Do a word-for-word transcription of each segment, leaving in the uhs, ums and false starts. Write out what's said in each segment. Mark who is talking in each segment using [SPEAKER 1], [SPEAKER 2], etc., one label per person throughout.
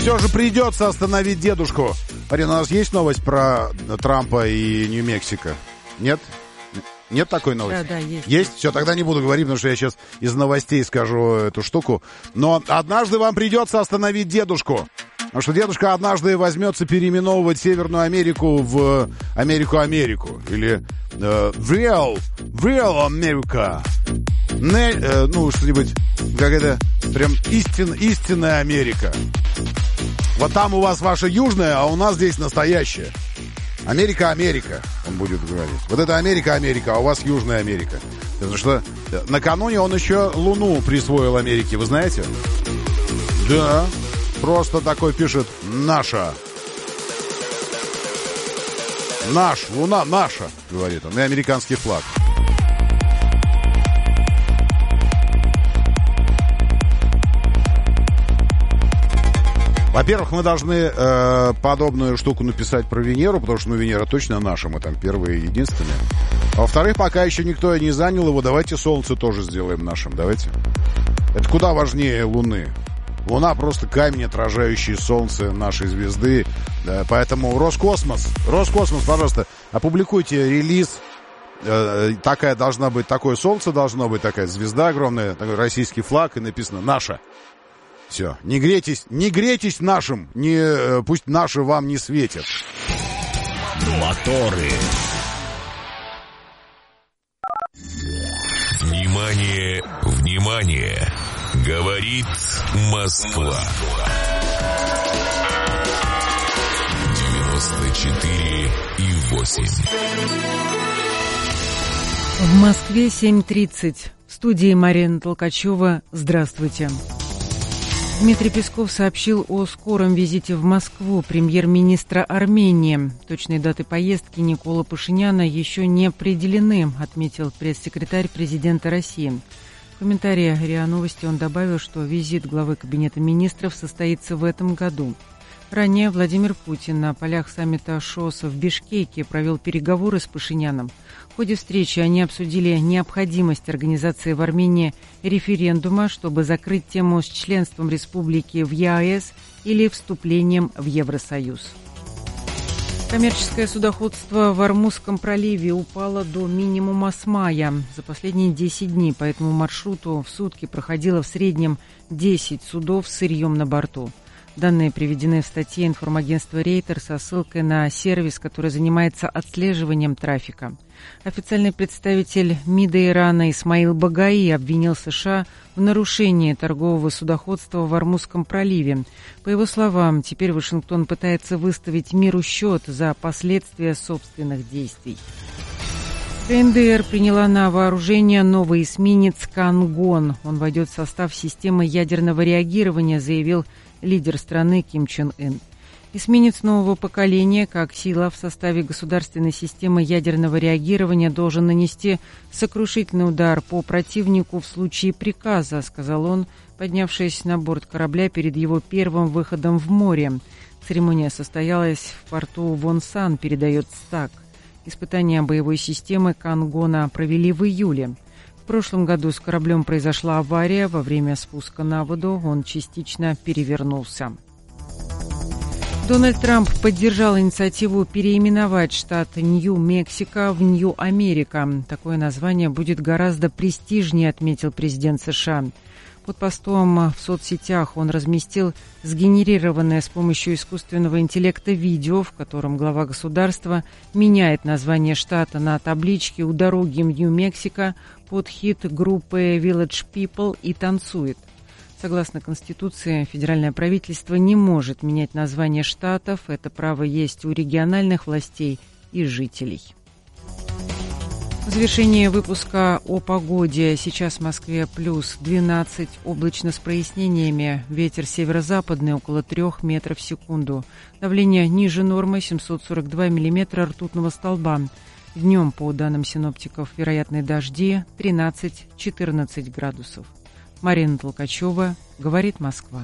[SPEAKER 1] все же придется остановить дедушку. Марина, у нас есть новость про Трампа и Нью-Мексико? Нет? Нет такой новости?
[SPEAKER 2] Да, да, есть.
[SPEAKER 1] Есть? Все, тогда не буду говорить, потому что я сейчас из новостей скажу эту штуку. Но однажды вам придется остановить дедушку. Потому что дедушка однажды возьмется переименовывать Северную Америку в Америку-Америку. Или э, в Real, Real America. Не, э, ну, что-нибудь, как это, прям истин, истинная Америка. Вот там у вас ваша южная, а у нас здесь настоящая. Америка-Америка, он будет говорить. Вот это Америка-Америка, а у вас Южная Америка. Потому что накануне он еще Луну присвоил Америке, вы знаете? Да, просто такой пишет «наша». «Наш, Луна наша», говорит он, и американский флаг. Во-первых, мы должны э, подобную штуку написать про Венеру, потому что, ну, Венера точно наша, мы там первые и единственные. А во-вторых, пока еще никто не занял его, давайте Солнце тоже сделаем нашим, давайте. Это куда важнее Луны. Луна просто камень, отражающий Солнце нашей звезды. Да, поэтому Роскосмос, Роскосмос, пожалуйста, опубликуйте релиз. Э, такая должна быть, такое Солнце должно быть, такая звезда огромная, такой российский флаг, и написано «наша». Все, не грейтесь, не грейтесь нашим, не, пусть наши вам не светят.
[SPEAKER 3] Моторы. Внимание, внимание, говорит Москва. девяносто четыре и восемь.
[SPEAKER 2] В Москве семь тридцать. В студии Марина Толкачева. Здравствуйте. Дмитрий Песков сообщил о скором визите в Москву премьер-министра Армении. Точные даты поездки Никола Пашиняна еще не определены, отметил пресс-секретарь президента России. В комментарии РИА Новости он добавил, что визит главы Кабинета министров состоится в этом году. Ранее Владимир Путин на полях саммита ШОС в Бишкеке провел переговоры с Пашиняном. В ходе встречи они обсудили необходимость организации в Армении референдума, чтобы закрыть тему с членством республики в ЕАЭС или вступлением в Евросоюз. Коммерческое судоходство в Ормузском проливе упало до минимума с мая. За последние десять дней по этому маршруту в сутки проходило в среднем десять судов с сырьем на борту. Данные приведены в статье информагентства «Рейтер» со ссылкой на сервис, который занимается отслеживанием трафика. Официальный представитель МИДа Ирана Исмаил Багаи обвинил США в нарушении торгового судоходства в Ормузском проливе. По его словам, теперь Вашингтон пытается выставить миру счет за последствия собственных действий. КНДР приняла на вооружение новый эсминец «Кангон». Он войдет в состав системы ядерного реагирования, заявил лидер страны Ким Чен Ын. Эсминец нового поколения, как сила в составе государственной системы ядерного реагирования, должен нанести сокрушительный удар по противнику в случае приказа, сказал он, поднявшись на борт корабля перед его первым выходом в море. Церемония состоялась в порту Вонсан, передает СТАК. Испытания боевой системы «Кангона» провели в июле. В прошлом году с кораблем произошла авария. Во время спуска на воду он частично перевернулся. Дональд Трамп поддержал инициативу переименовать штат Нью-Мексико в Нью-Америка. Такое название будет гораздо престижнее, отметил президент США. Под постом в соцсетях он разместил сгенерированное с помощью искусственного интеллекта видео, в котором глава государства меняет название штата на табличке у дороги в Нью-Мексико под хит группы Village People и танцует. Согласно Конституции, федеральное правительство не может менять название штатов. Это право есть у региональных властей и жителей. В завершение выпуска о погоде. Сейчас в Москве плюс двенадцать, облачно с прояснениями. Ветер северо-западный около трех метров в секунду. Давление ниже нормы семьсот сорок два миллиметра ртутного столба. Днем, по данным синоптиков, вероятные дожди тринадцать-четырнадцать градусов. Марина Толкачева, говорит Москва.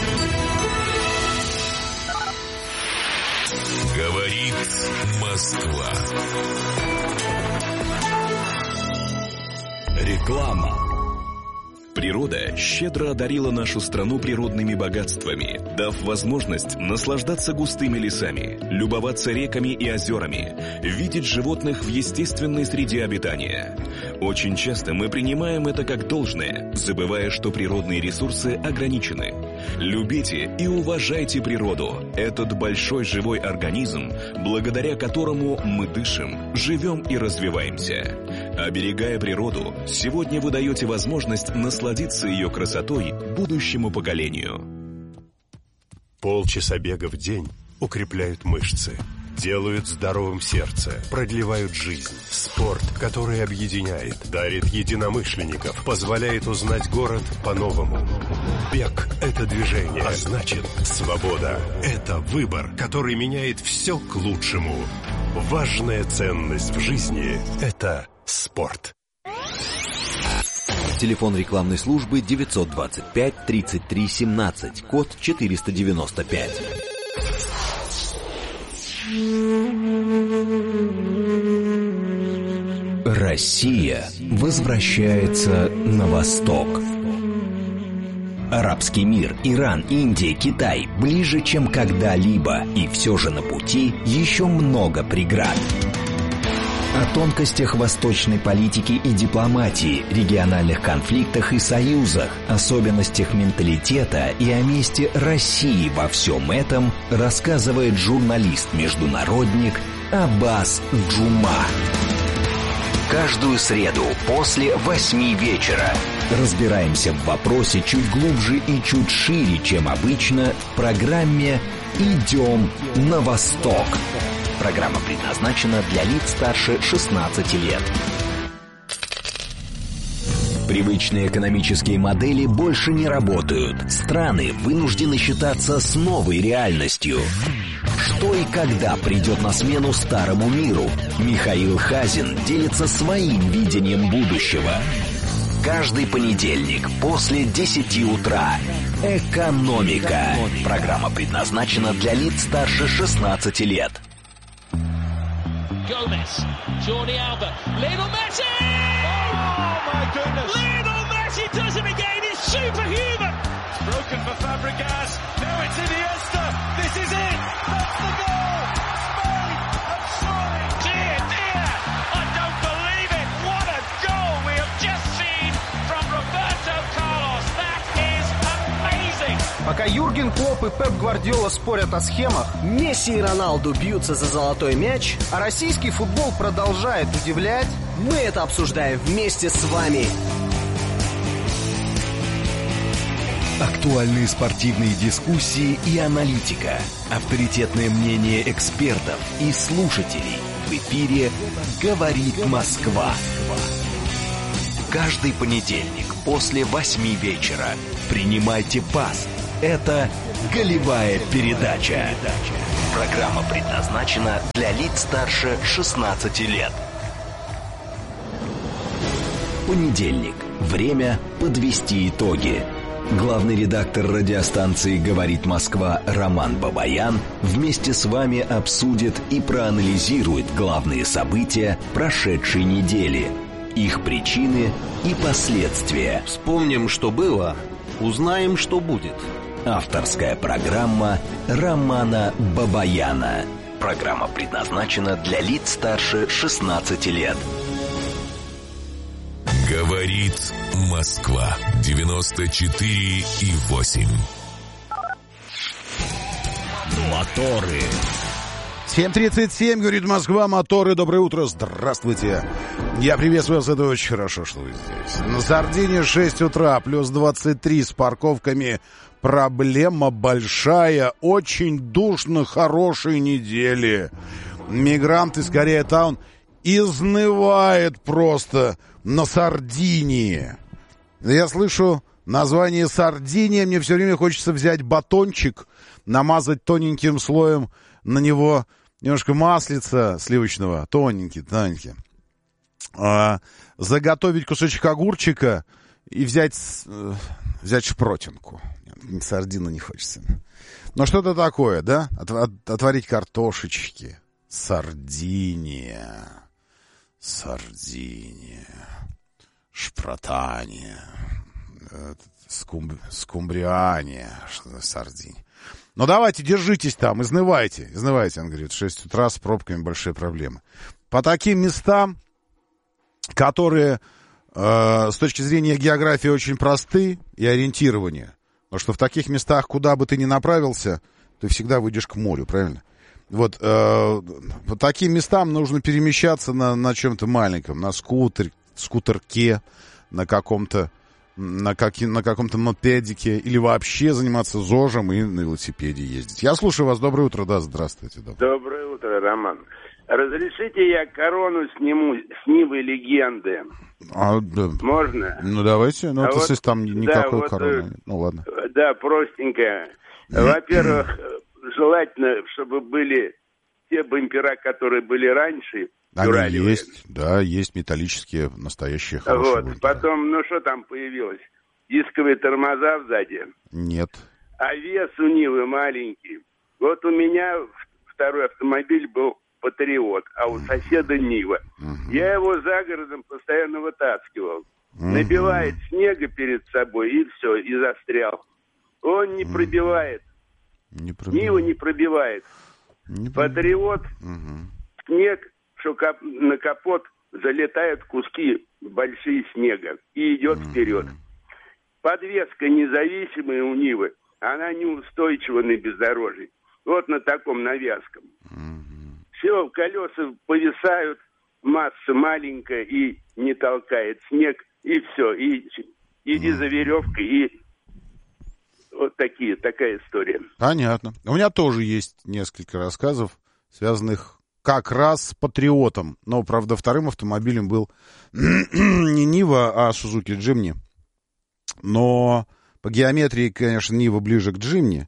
[SPEAKER 3] Говорит Москва. Реклама.
[SPEAKER 4] Природа щедро одарила нашу страну природными богатствами, дав возможность наслаждаться густыми лесами, любоваться реками и озерами, видеть животных в естественной среде обитания. Очень часто мы принимаем это как должное, забывая, что природные ресурсы ограничены. Любите и уважайте природу, этот большой живой организм, благодаря которому мы дышим, живем и развиваемся. Оберегая природу, сегодня вы даете возможность насладиться ее красотой будущему поколению.
[SPEAKER 5] Полчаса бега в день укрепляют мышцы, делают здоровым сердце, продлевают жизнь. Спорт, который объединяет, дарит единомышленников, позволяет узнать город по-новому. Бег – это движение, а значит, свобода – это выбор, который меняет все к лучшему. Важная ценность в жизни – это спорт.
[SPEAKER 6] Телефон рекламной службы девятьсот двадцать пять тридцать три семнадцать, код четыреста девяносто пять. Россия возвращается на восток. Арабский мир, Иран, Индия, Китай ближе, чем когда-либо, и все же на пути еще много преград. О тонкостях восточной политики и дипломатии, региональных конфликтах и союзах, особенностях менталитета и о месте России во всем этом рассказывает журналист-международник Аббас Джума. Каждую среду после восьми вечера разбираемся в вопросе чуть глубже и чуть шире, чем обычно, в программе «Идем на восток». Программа предназначена для лиц старше шестнадцати лет. Привычные экономические модели больше не работают. Страны вынуждены считаться с новой реальностью. Что и когда придет на смену старому миру? Михаил Хазин делится своим видением будущего. Каждый понедельник после десяти утра. Экономика. Программа предназначена для лиц старше шестнадцати лет.
[SPEAKER 7] Gomez, Jordi Alba, Lionel Messi! Oh my goodness! Lionel Messi does it again, it's superhuman! Broken for Fabregas, now it's Iniesta, this is it! That's the goal! Spain have scored! Dear, dear, I don't believe it! What a goal we have just seen from Roberto Carlos! That is amazing!
[SPEAKER 8] Пока Юрген Клопп и Пеп Гвардиола спорят о схемах,
[SPEAKER 9] Месси и Роналду бьются за золотой мяч,
[SPEAKER 8] а российский футбол продолжает удивлять,
[SPEAKER 9] мы это обсуждаем вместе с вами.
[SPEAKER 6] Актуальные спортивные дискуссии и аналитика, авторитетное мнение экспертов и слушателей. В эфире «Говорит Москва». Каждый понедельник после восьми вечера принимайте пас. Это «Голевая передача». Программа предназначена для лиц старше шестнадцати лет. Понедельник. Время подвести итоги. Главный редактор радиостанции «Говорит Москва» Роман Бабаян вместе с вами обсудит и проанализирует главные события прошедшей недели, их причины и последствия.
[SPEAKER 10] Вспомним, что было, узнаем, что будет.
[SPEAKER 6] Авторская программа Романа Бабаяна. Программа предназначена для лиц старше шестнадцати лет.
[SPEAKER 3] Говорит Москва. девяносто четыре и восемь.
[SPEAKER 6] Моторы.
[SPEAKER 1] семь тридцать семь, говорит Москва, моторы, доброе утро, здравствуйте. Я приветствую вас, это очень хорошо, что вы здесь. На Сардинии шесть утра, плюс двадцать три с парковками. Проблема большая, очень душно, хорошей недели. Мигрант из Кореятаун изнывает просто на Сардинии. Я слышу название Сардиния, мне все время хочется взять батончик, намазать тоненьким слоем на него немножко маслица сливочного, тоненький, тоненький. А, заготовить кусочек огурчика и взять, взять шпротинку. Сардину не хочется. Но что-то такое, да? От, от, отварить картошечки. Сардиния. Сардиния. Шпротания. Скумб... Скумбриане, что за Сардинь. Ну, давайте, держитесь там, изнывайте. Изнывайте, он говорит, в шесть утра с пробками большие проблемы. По таким местам, которые э, с точки зрения географии очень просты и ориентирования. Потому что в таких местах, куда бы ты ни направился, ты всегда выйдешь к морю, правильно? Вот э, по таким местам нужно перемещаться на, на чем-то маленьком, на скутер, скутерке, на каком-то на, как, на каком-то мопедике, или вообще заниматься зожем и на велосипеде ездить. Я слушаю вас. Доброе утро. Да, здравствуйте. Доброе,
[SPEAKER 11] Доброе утро, Роман. Разрешите я корону сниму с Нивы легенды?
[SPEAKER 1] А, да.
[SPEAKER 11] Можно?
[SPEAKER 1] Ну, давайте. Ну,
[SPEAKER 11] а
[SPEAKER 1] это,
[SPEAKER 11] вот,
[SPEAKER 1] если там никакой
[SPEAKER 11] да, вот,
[SPEAKER 1] короны нет. Ну, ладно.
[SPEAKER 11] Да, простенькая. Во-первых, желательно, чтобы были те бампера, которые были раньше.
[SPEAKER 1] Они есть, да, есть металлические, настоящие, хорошие
[SPEAKER 11] Вот, бампера. Потом, ну, что там появилось? Дисковые тормоза сзади?
[SPEAKER 1] Нет.
[SPEAKER 11] А вес у Нивы маленький. Вот у меня второй автомобиль был Патриот, а у соседа Нива. Uh-huh. Я его за городом постоянно вытаскивал. Uh-huh. Набивает снега перед собой, и все, и застрял. Он не uh-huh. пробивает.
[SPEAKER 1] Не пробивает.
[SPEAKER 11] Нива не пробивает. Не Патриот, uh-huh. снег, что кап- на капот залетают куски большие снега и идет uh-huh. вперед. Подвеска независимая у Нивы, она неустойчива на бездорожье. Вот на таком навязком. Uh-huh. Все, колеса повисают, масса маленькая и не толкает снег, и все, и иди за веревкой, и вот такие, такая история.
[SPEAKER 1] Понятно. У меня тоже есть несколько рассказов, связанных как раз с Патриотом. Но, правда, вторым автомобилем был не Нива, а Сузуки Джимни. Но по геометрии, конечно, Нива ближе к Джимни.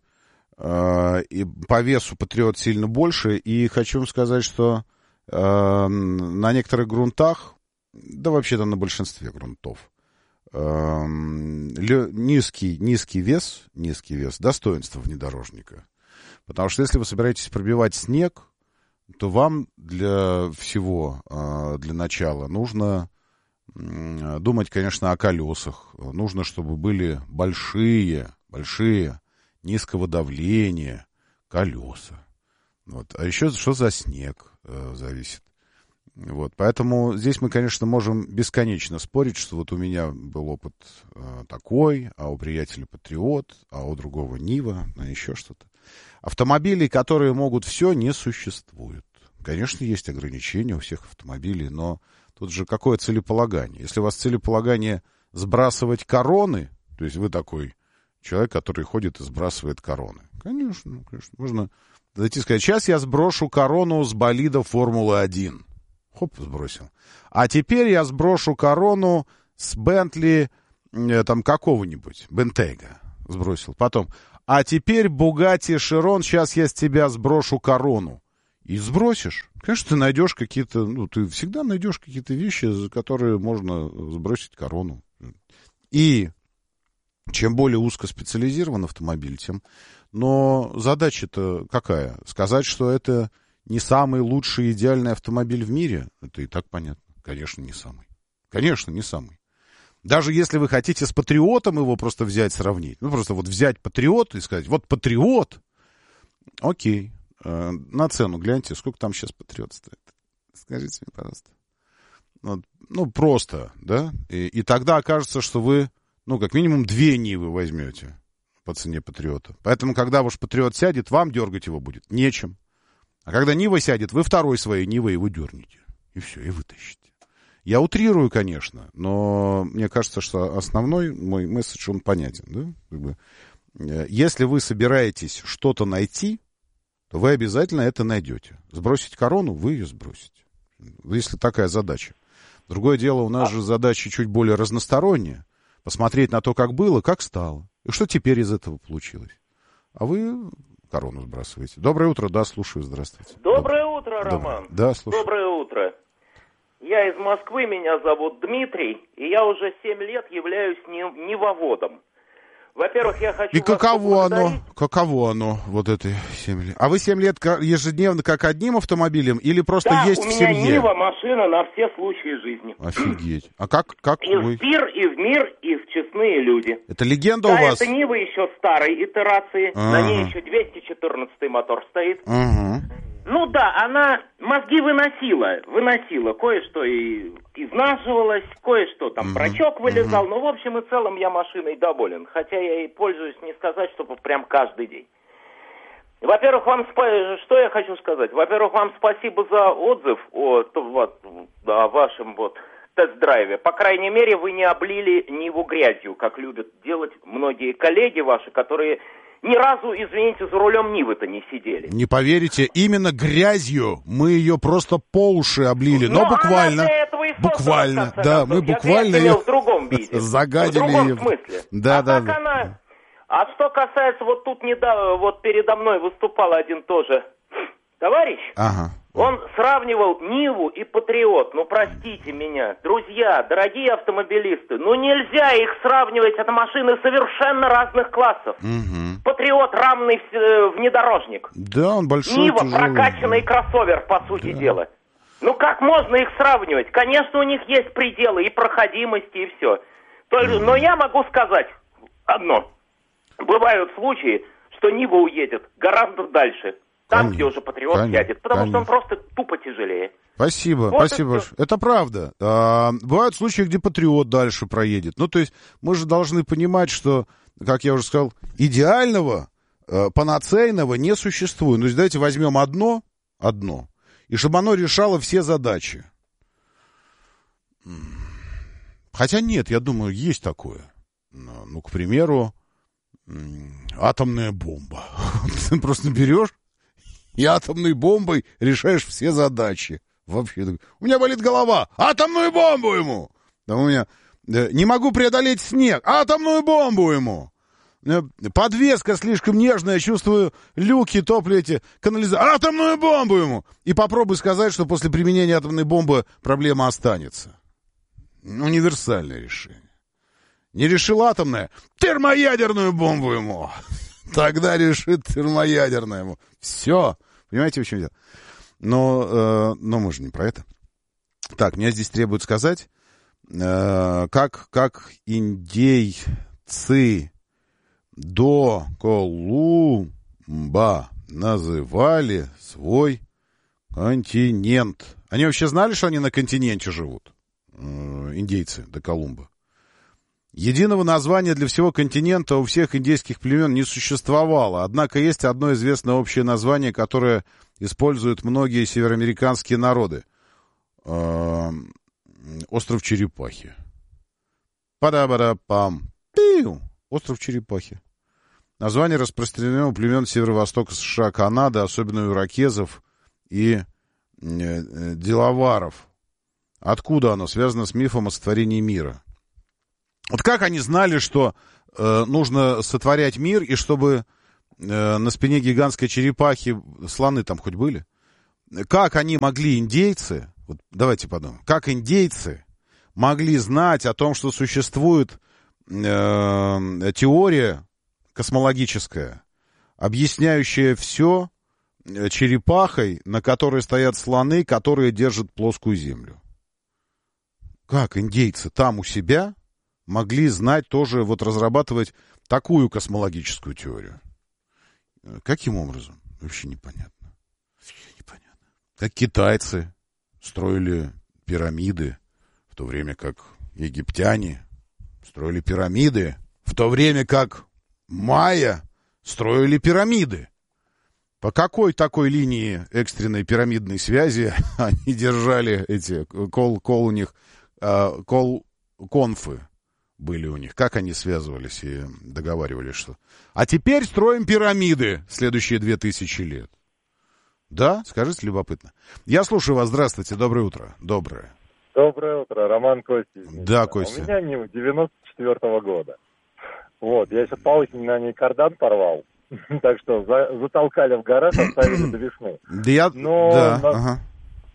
[SPEAKER 1] И по весу Патриот сильно больше. И хочу вам сказать, что э, на некоторых грунтах, да вообще-то на большинстве грунтов, э, лё, низкий, низкий вес, низкий вес, достоинство внедорожника. Потому что если вы собираетесь пробивать снег, то вам для всего, э, для начала, нужно э, думать, конечно, о колесах. Нужно, чтобы были большие, большие, низкого давления колеса. Вот. А еще что за снег э, зависит. Вот. Поэтому здесь мы, конечно, можем бесконечно спорить, что вот у меня был опыт э, такой, а у приятеля Патриот, а у другого Нива, а еще что-то. Автомобилей, которые могут все, не существует. Конечно, есть ограничения у всех автомобилей, но тут же какое целеполагание? Если у вас целеполагание сбрасывать короны, то есть вы такой человек, который ходит и сбрасывает короны. Конечно, конечно. Можно зайти и сказать, сейчас я сброшу корону с болида Формулы один. Хоп, сбросил. А теперь я сброшу корону с Бентли э, там какого-нибудь, Бентейга. Сбросил. Потом, а теперь Бугатти Широн, сейчас я с тебя сброшу корону. И сбросишь. Конечно, ты найдешь какие-то, ну, ты всегда найдешь какие-то вещи, за которые можно сбросить корону. И чем более узкоспециализирован автомобиль, тем... Но задача-то какая? Сказать, что это не самый лучший идеальный автомобиль в мире? Это и так понятно. Конечно, не самый. Конечно, не самый. Даже если вы хотите с Патриотом его просто взять, сравнить. Ну, просто вот взять Патриот и сказать, вот Патриот. Окей. Э, на цену гляньте, сколько там сейчас Патриот стоит. Скажите мне, пожалуйста. Вот, ну, просто, да? И, и тогда окажется, что вы... Ну, как минимум, две Нивы возьмете по цене Патриота. Поэтому, когда ваш Патриот сядет, вам дергать его будет нечем. А когда Нива сядет, вы второй своей Нивой его дернете. И все, и вытащите. Я утрирую, конечно, но мне кажется, что основной мой месседж, он понятен. Да? Как бы, если вы собираетесь что-то найти, то вы обязательно это найдете. Сбросить корону, вы ее сбросите. Если такая задача. Другое дело, у нас же задача чуть более разносторонняя. Посмотреть на то, как было, как стало. И что теперь из этого получилось. А вы корону сбрасываете. Доброе утро, да, слушаю, здравствуйте.
[SPEAKER 12] Доброе Доброе. утро, Роман.
[SPEAKER 1] Доброе. Да, слушаю.
[SPEAKER 12] Доброе утро. Я из Москвы, меня зовут Дмитрий, и я уже семь лет являюсь нивоводом. Во-первых, я хочу
[SPEAKER 1] И
[SPEAKER 12] вас
[SPEAKER 1] каково оно?
[SPEAKER 12] поблагодарить.
[SPEAKER 1] Каково оно, вот это семь лет? А вы семь лет ка- ежедневно как одним автомобилем или просто
[SPEAKER 12] Да,
[SPEAKER 1] есть
[SPEAKER 12] у
[SPEAKER 1] в
[SPEAKER 12] меня
[SPEAKER 1] семье?
[SPEAKER 12] Нива, машина на все случаи жизни.
[SPEAKER 1] Офигеть. А как, как
[SPEAKER 12] И
[SPEAKER 1] вы?
[SPEAKER 12] в пир, и в мир, и в честные люди.
[SPEAKER 1] Это легенда
[SPEAKER 12] Да,
[SPEAKER 1] у вас?
[SPEAKER 12] это Нива еще старой итерации.
[SPEAKER 1] Ага.
[SPEAKER 12] На ней еще двести четырнадцатый мотор стоит.
[SPEAKER 1] Ага.
[SPEAKER 12] Ну да, она мозги выносила, выносила. Кое-что и изнашивалось, кое-что там брачок вылезал. Но в общем и целом я машиной доволен. Хотя я и пользуюсь, не сказать, чтобы прям каждый день. Во-первых, вам спа- что я хочу сказать? Во-первых, вам спасибо за отзыв о, вот, о вашем вот тест-драйве. По крайней мере, вы не облили Ниву грязью, как любят делать многие коллеги ваши, которые ни разу, извините, за рулем Нивы-то не сидели.
[SPEAKER 1] Не поверите, именно грязью мы ее просто по уши облили, но,
[SPEAKER 12] но
[SPEAKER 1] буквально,
[SPEAKER 12] она для этого и создана,
[SPEAKER 1] буквально,
[SPEAKER 12] в конце
[SPEAKER 1] да,
[SPEAKER 12] концов.
[SPEAKER 1] мы
[SPEAKER 12] Я
[SPEAKER 1] буквально
[SPEAKER 12] грязь имел
[SPEAKER 1] ее
[SPEAKER 12] в другом виде,
[SPEAKER 1] загадили.
[SPEAKER 12] в другом
[SPEAKER 1] ее.
[SPEAKER 12] смысле.
[SPEAKER 1] Да,
[SPEAKER 12] а
[SPEAKER 1] да,
[SPEAKER 12] так
[SPEAKER 1] да.
[SPEAKER 12] она... А что касается, вот тут недавно, вот передо мной выступал один тоже товарищ,
[SPEAKER 1] Ага.
[SPEAKER 12] он сравнивал Ниву и Патриот. Ну, простите меня, друзья, дорогие автомобилисты, ну нельзя их сравнивать, это машины совершенно разных классов.
[SPEAKER 1] Угу.
[SPEAKER 12] Патриот равный э, внедорожник.
[SPEAKER 1] Да, он большой,
[SPEAKER 12] Нива
[SPEAKER 1] тяжелый.
[SPEAKER 12] прокачанный кроссовер, по сути
[SPEAKER 1] Да.
[SPEAKER 12] дела. Ну как можно их сравнивать? Конечно, у них есть пределы и проходимости, и все. Только, но я могу сказать одно. Бывают случаи, что Нива уедет гораздо дальше. Там,
[SPEAKER 1] Конечно,
[SPEAKER 12] где уже Патриот
[SPEAKER 1] конечно,
[SPEAKER 12] сядет. Потому
[SPEAKER 1] конечно.
[SPEAKER 12] что он просто тупо тяжелее.
[SPEAKER 1] Спасибо,
[SPEAKER 12] Вот и
[SPEAKER 1] спасибо.
[SPEAKER 12] всё.
[SPEAKER 1] Это правда. А, бывают случаи, где Патриот дальше проедет. Ну, то есть мы же должны понимать, что, как я уже сказал, идеального, э, панацейного не существует. Ну, давайте возьмем одно, одно, и чтобы оно решало все задачи. Хотя нет, я думаю, есть такое. Ну, к примеру, атомная бомба. Ты просто берешь и атомной бомбой решаешь все задачи. Вообще, у меня болит голова, атомную бомбу ему. Да у меня да, не могу преодолеть снег, атомную бомбу ему. Подвеска слишком нежная, чувствую люки, топливо эти, канализацию, атомную бомбу ему. И попробуй сказать, что после применения атомной бомбы проблема останется. Универсальное решение. Не решил атомное, термоядерную бомбу ему. Тогда решит термоядерную ему. Все. Понимаете, в чем дело? Но, э, но мы же не про это. Так, меня здесь требуют сказать, э, как, как индейцы до Колумба называли свой континент. Они вообще знали, что они на континенте живут? Э, индейцы до Колумба. Единого названия для всего континента у всех индейских племен не существовало, однако есть одно известное общее название, которое используют многие североамериканские народы. Э-э- остров Черепахи. Пада-бада-пам. Пиу. Остров Черепахи. Название распространено у племен северо-востока США, Канады, особенно у иракезов и делаваров. Откуда оно? Связано с мифом о сотворении мира. Вот как они знали, что э, нужно сотворять мир, и чтобы э, на спине гигантской черепахи слоны там хоть были? Как они могли, индейцы, вот давайте подумаем, как индейцы могли знать о том, что существует э, теория космологическая, объясняющая все черепахой, на которой стоят слоны, которые держат плоскую землю? Как индейцы там у себя могли знать тоже, вот разрабатывать такую космологическую теорию? Каким образом? Вообще непонятно. Непонятно. Как китайцы строили пирамиды, в то время как египтяне строили пирамиды, в то время как майя строили пирамиды. По какой такой линии экстренной пирамидной связи они держали эти, кол, кол у них, э, кол, конфы были у них, как они связывались и договаривались, что... А теперь строим пирамиды следующие две тысячи лет. Да? Скажите, любопытно. Я слушаю вас. Здравствуйте. Доброе утро. Доброе.
[SPEAKER 13] Доброе утро. Роман Костя.
[SPEAKER 1] Да, Костя.
[SPEAKER 13] У меня не девяносто четвёртого года. Вот. Я еще по осени на ней кардан порвал. Так что за, затолкали в гараж, оставили до весны.
[SPEAKER 1] Да я...
[SPEAKER 13] Но
[SPEAKER 1] да,
[SPEAKER 13] на...
[SPEAKER 1] ага.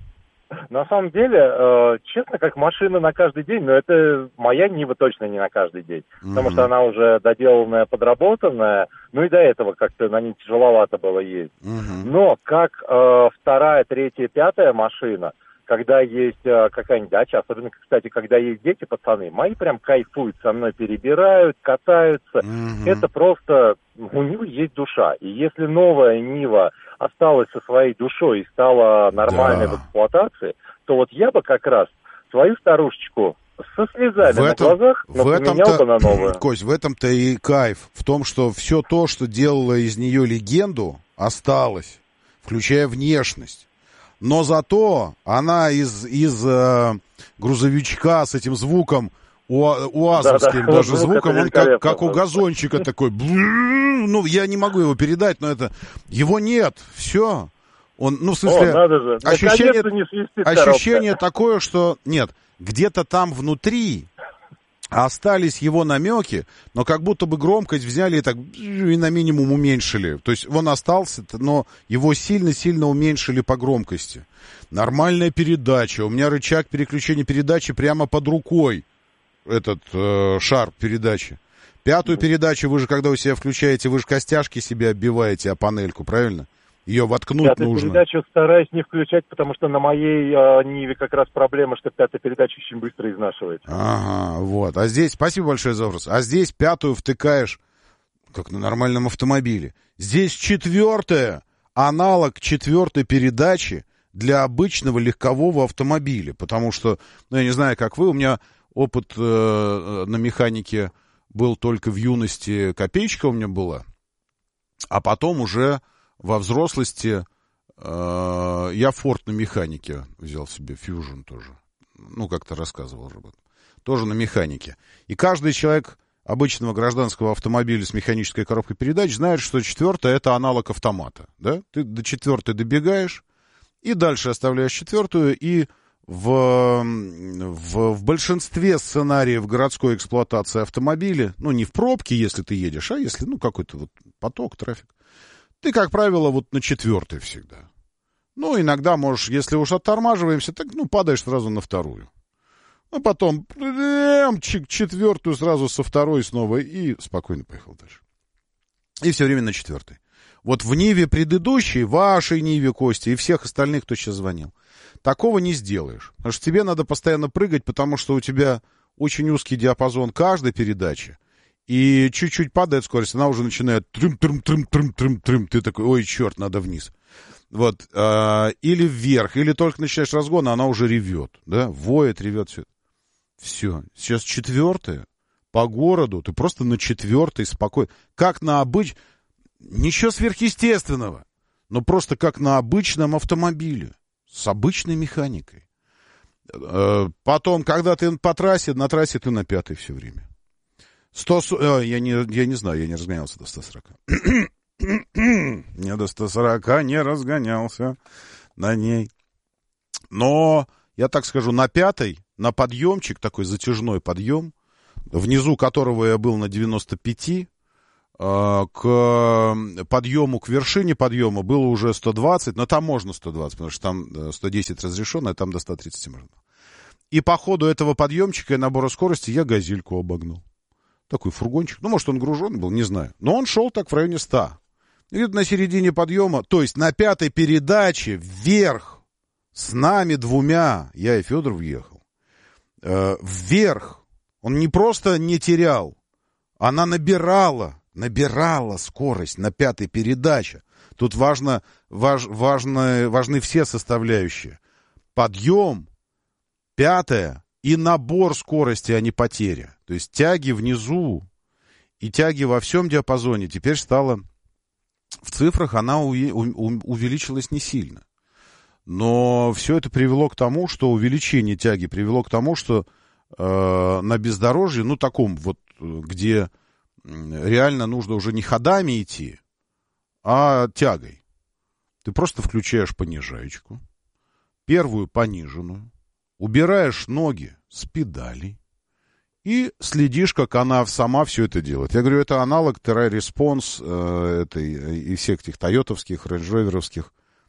[SPEAKER 13] На самом деле, э, честно, как машина на каждый день, но это моя Нива точно не на каждый день. Mm-hmm. Потому что она уже доделанная, подработанная, ну и до этого как-то на ней тяжеловато было ездить. Mm-hmm. Но как э, вторая, третья, пятая машина, когда есть э, какая-нибудь дача, особенно, кстати, когда есть дети, пацаны, мои прям кайфуют, со мной перебирают, катаются. Mm-hmm. Это просто, у Нивы есть душа. И если новая Нива осталась со своей душой и стала нормальной да. в эксплуатации, то вот я бы как раз свою старушечку со слезами в этом, на глазах, но поменял бы на новую.
[SPEAKER 1] Кость, в этом-то и кайф. В том, что все то, что делало из нее легенду, осталось, включая внешность. Но зато она из, из э, грузовичка с этим звуком, уазовским да, да, даже звуком, он как, как у газончика такой. Ну, я не могу его передать, но это... Его нет, все. Он, ну, в смысле, О, ощущение, не ощущение такое, что... Нет, где-то там внутри остались его намеки, но как будто бы громкость взяли и так и на минимум уменьшили. То есть он остался, но его сильно-сильно уменьшили по громкости. Нормальная передача. У меня рычаг переключения передачи прямо под рукой. Этот э, шар передачи. Пятую передачу вы же, когда у себя включаете, вы же костяшки себе оббиваете о панельку, правильно? Ее воткнуть Пятую нужно. Пятую передачу стараюсь не включать, потому что на моей э, Ниве как раз проблема, что пятая передача очень быстро изнашивается. Ага, вот. А здесь, спасибо большое за вопрос, а здесь пятую втыкаешь, как на нормальном автомобиле. Здесь четвертая, аналог четвертой передачи для обычного легкового автомобиля, потому что, ну, я не знаю, как вы, у меня... Опыт э, на механике был только в юности, копеечка у меня была. А потом уже во взрослости э, я Форд на механике взял себе, Fusion тоже. Ну, как-то рассказывал об этом. Тоже на механике. И каждый человек обычного гражданского автомобиля с механической коробкой передач знает, что четвертая — это аналог автомата. Да? Ты до четвертой добегаешь, и дальше оставляешь четвертую, и... В, в, в большинстве сценариев городской эксплуатации автомобиля, ну, не в пробке, если ты едешь, а если, ну, какой-то вот поток, трафик, ты, как правило, вот на четвертой всегда. Ну, иногда можешь, если уж оттормаживаемся, так, ну, падаешь сразу на вторую. Ну, потом четвертую сразу со второй снова и спокойно поехал дальше. И все время на четвертой. Вот в Ниве предыдущей, вашей Ниве, Кости, и всех остальных, кто сейчас звонил, такого не сделаешь. Потому что тебе надо постоянно прыгать, потому что у тебя очень узкий диапазон каждой передачи. И чуть-чуть падает скорость, она уже начинает трым-трым-трым-трым-трым-трым. Ты такой, ой, черт, надо вниз. Вот. А, или вверх, или только начинаешь разгон, а она уже ревет. Да? Воет, ревет, все. Все. Сейчас четвертая. По городу. Ты просто на четвертой спокойно. Как на обыч... Ничего сверхъестественного. Но просто как на обычном автомобиле. С обычной механикой. Потом, когда ты по трассе, на трассе ты на пятой все время. сто сорок... Я не, я не знаю, я не разгонялся до ста сорока. Я до ста сорока не разгонялся на ней. Но, я так скажу, на пятой, на подъемчик, такой затяжной подъем, внизу которого я был на девяносто пяти, к подъему, к вершине подъема было уже сто двадцать, но там можно сто двадцать, потому что там сто десять разрешено, а там до ста тридцати можно. И по ходу этого подъемчика и набора скорости я газельку обогнул. Такой фургончик. Ну, может, он гружен был, не знаю. Но он шел так в районе ста. И где-то на середине подъема, то есть на пятой передаче вверх, с нами двумя, я и Федор въехал, э, вверх. Он не просто не терял, она набирала. Набирала скорость на пятой передаче. Тут важно, важ, важно, важны все составляющие. Подъем, пятая и набор скорости, а не потеря. То есть тяги внизу и тяги во всем диапазоне теперь стало... В цифрах она у, у, увеличилась не сильно. Но все это привело к тому, что увеличение тяги привело к тому, что э, на бездорожье, ну таком вот, где... реально нужно уже не ходами идти, а тягой. Ты просто включаешь понижаечку, первую пониженную, убираешь ноги с педалей и следишь, как она сама все это делает. Я говорю, это аналог Terra Response э, этой, и всех этих тойотовских, рейндж-роверовских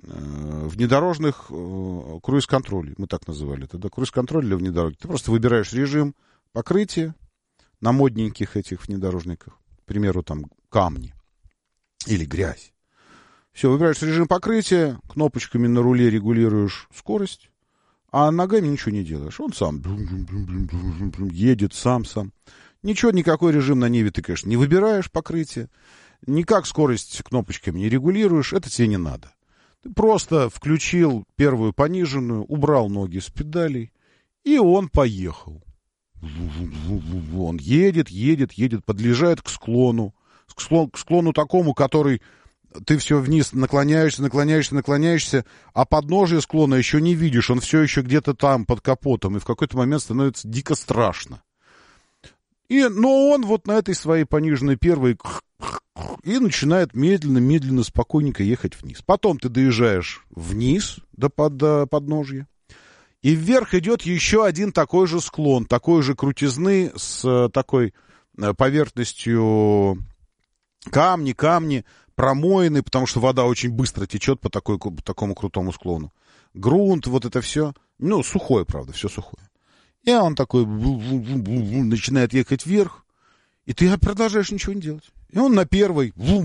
[SPEAKER 1] внедорожных э, круиз-контролей. Мы так называли тогда. Круиз-контроль для внедорожников. Ты просто выбираешь режим покрытия на модненьких этих внедорожниках. К примеру, там камни или грязь. Все, выбираешь режим покрытия, кнопочками на руле регулируешь скорость, а ногами ничего не делаешь. Он сам едет, сам-сам. Ничего, никакой режим на Ниве ты, конечно, не выбираешь покрытие. Никак скорость кнопочками не регулируешь. Это тебе не надо. Ты просто включил первую пониженную, убрал ноги с педалей, и он поехал. Он едет, едет, едет, подъезжает к склону. К склону, к склону такому, который ты все вниз наклоняешься, наклоняешься, наклоняешься, а подножие склона еще не видишь. Он все еще где-то там, под капотом, и в какой-то момент становится дико страшно. И, но он вот на этой своей пониженной первой и начинает медленно-медленно, спокойненько ехать вниз. Потом ты доезжаешь вниз до, под, до подножья. И вверх идет еще один такой же склон, такой же крутизны с такой поверхностью камни, камни, промоины, потому что вода очень быстро течет по, такой, по такому крутому склону. Грунт, вот это все. Ну, сухое, правда, все сухое. И он такой начинает ехать вверх, и ты продолжаешь ничего не делать. И он на первой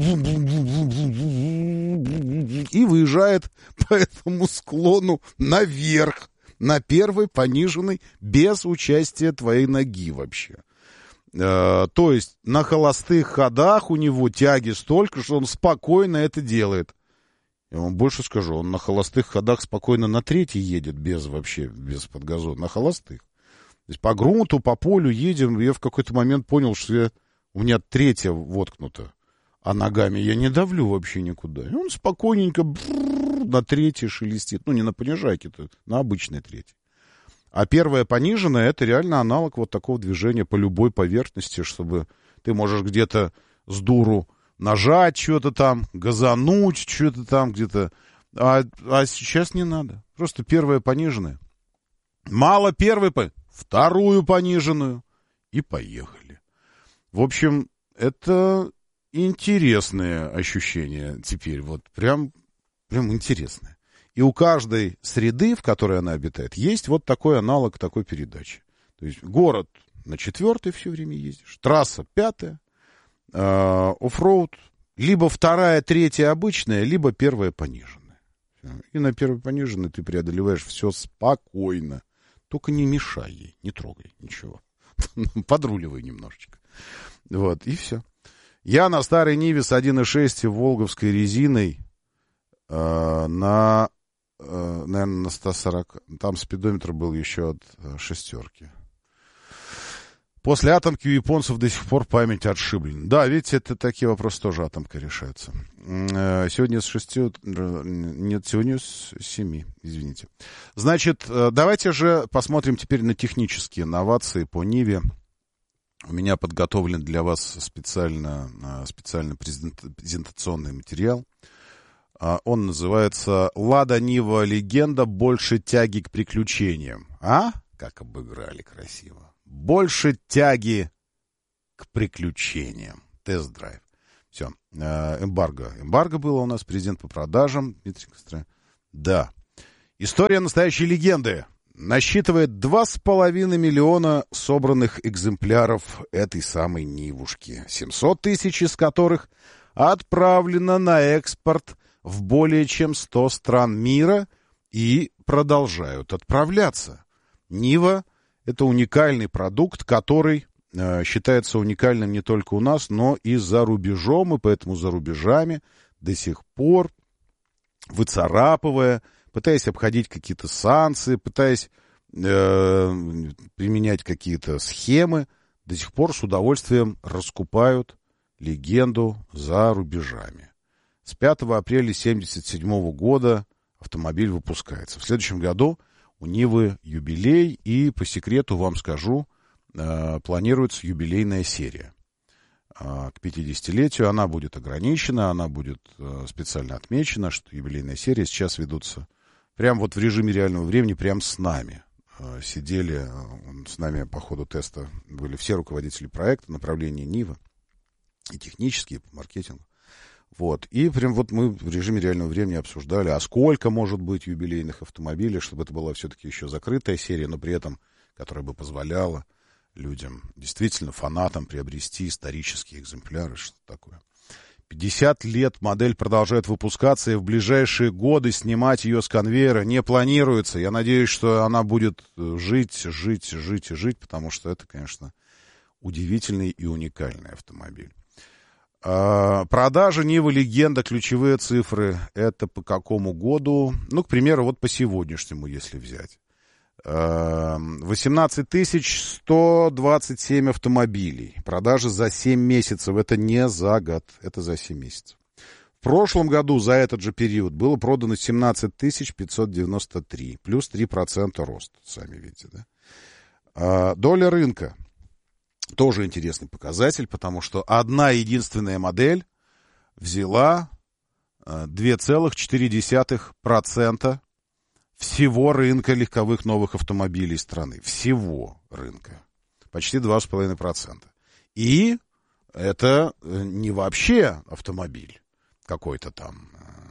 [SPEAKER 1] и выезжает по этому склону наверх, на первой пониженной, без участия твоей ноги вообще. Э, то есть на холостых ходах у него тяги столько, что он спокойно это делает. Я вам больше скажу, он на холостых ходах спокойно на третьей едет, без вообще, без подгазона, на холостых. То есть по грунту, по полю едем, я в какой-то момент понял, что я, у меня третья воткнута, а ногами я не давлю вообще никуда. И он спокойненько на третьей шелестит. Ну, не на понижайке, на обычной третьей. А первая пониженная — это реально аналог вот такого движения по любой поверхности, чтобы ты можешь где-то с дуру нажать что-то там, газануть что-то там где-то. А, а сейчас не надо. Просто первая пониженная. Мало первой, вторую пониженную. И поехали. В общем, это интересное ощущение теперь. Вот прям, прям интересное. И у каждой среды, в которой она обитает, есть вот такой аналог такой передачи. То есть город на четвертой все время ездишь, трасса пятая, э, оффроуд, либо вторая, третья обычная, либо первая пониженная. И на первой пониженной ты преодолеваешь все спокойно. Только не мешай ей, не трогай, ничего. Подруливай немножечко. Вот, и все. Я на старой Ниве с один и шесть волговской резиной э, на... наверное, на сто сорок. Там спидометр был еще от шестерки. После атомки у японцев до сих пор память отшиблена. Да, видите, это такие вопросы тоже атомкой решаются. Сегодня с шести... Нет, сегодня с семи, извините. Значит, давайте же посмотрим теперь на технические новации по Ниве. У меня подготовлен для вас специально, специально презентационный материал. Он называется «Лада Нива Легенда. Больше тяги к приключениям». А? Как обыграли красиво. Больше тяги к приключениям. Тест-драйв. Все. Эмбарго. Эмбарго было у нас. Президент по продажам. Дмитрий Костроев. Да. История настоящей легенды. Насчитывает два с половиной миллиона собранных экземпляров этой самой Нивушки. семьсот тысяч из которых отправлено на экспорт в более чем сто стран мира и продолжают отправляться. Нива — это уникальный продукт, который э, считается уникальным не только у нас, но и за рубежом, и поэтому за рубежами до сих пор, выцарапывая, пытаясь обходить какие-то санкции, пытаясь э, применять какие-то схемы, до сих пор с удовольствием раскупают легенду за рубежами. С пятого апреля семьдесят седьмого года автомобиль выпускается. В следующем году у Нивы юбилей, и по секрету вам скажу, э, планируется юбилейная серия. Э, к пятидесятилетию она будет ограничена, она будет э, специально отмечена, что юбилейная серия сейчас ведутся прямо вот в режиме реального времени, прямо с нами. Э, сидели э, с нами по ходу теста, были все руководители проекта, направления Нивы, и технические, и по маркетингу. Вот. И прям вот мы в режиме реального времени обсуждали, а сколько может быть юбилейных автомобилей, чтобы это была все-таки еще закрытая серия, но при этом, которая бы позволяла людям, действительно фанатам, приобрести исторические экземпляры, что такое. пятьдесят лет модель продолжает выпускаться, и в ближайшие годы снимать ее с конвейера не планируется. Я надеюсь, что она будет жить, жить, жить и жить, потому что это, конечно, удивительный и уникальный автомобиль. Продажи Нивы Легенда, ключевые цифры, это по какому году? Ну, к примеру, вот по сегодняшнему, если взять. восемнадцать тысяч сто двадцать семь автомобилей. Продажи за семь месяцев. Это не за год, это за семь месяцев. В прошлом году за этот же период было продано семнадцать тысяч пятьсот девяносто три. Плюс три процента рост, сами видите, да? Доля рынка. Тоже интересный показатель, потому что одна единственная модель взяла два целых четыре десятых процента всего рынка легковых новых автомобилей страны. Всего рынка. Почти два с половиной процента. И это не вообще автомобиль какой-то там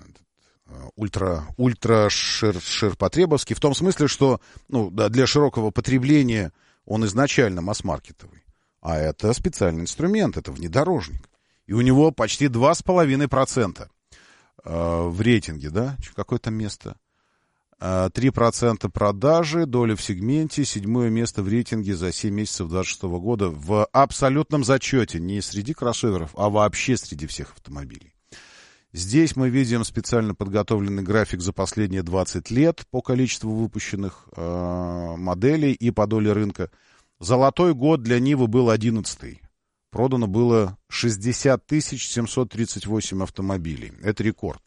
[SPEAKER 1] ультра, ультра шир, ширпотребовский, в том смысле, что ну, для широкого потребления он изначально масс-маркетовый. А это специальный инструмент, это внедорожник. И у него почти два с половиной процента в рейтинге, да? Какое там место? три процента продажи, доля в сегменте, седьмое место в рейтинге за семь месяцев двадцать шестого года в абсолютном зачете, не среди кроссоверов, а вообще среди всех автомобилей. Здесь мы видим специально подготовленный график за последние двадцать лет по количеству выпущенных э, моделей и по доле рынка. Золотой год для Нивы был одиннадцатый. Продано было шестьдесят тысяч семьсот тридцать восемь автомобилей. Это рекорд.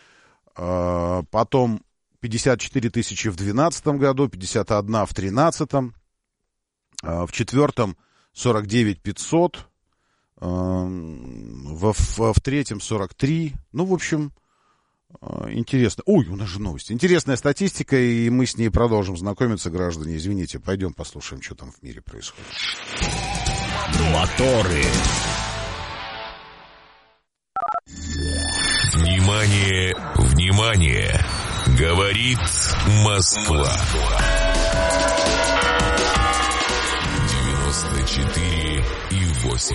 [SPEAKER 1] Э, потом пятьдесят четыре тысячи в двенадцатом году, пятьдесят один в тринадцатом, в четвертом сорок девять пятьсот, в, в, в третьем сорок три. Ну, в общем, интересно. Ой, у нас же новости. Интересная статистика, и мы с ней продолжим знакомиться, граждане. Извините, пойдем послушаем, что там в мире происходит.
[SPEAKER 3] Моторы. Внимание, внимание! Говорит Москва. девяносто четыре и восемь.